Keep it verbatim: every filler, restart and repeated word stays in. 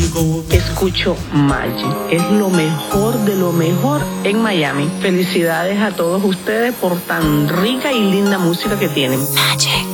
Escucho Magic. Es lo mejor de lo mejor en Miami. Felicidades a todos ustedes por tan rica y linda música que tienen. Magic.